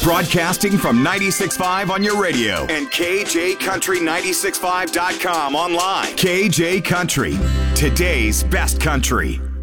Broadcasting from 96.5 on your radio and KJCountry965.com online. KJ Country, today's best country.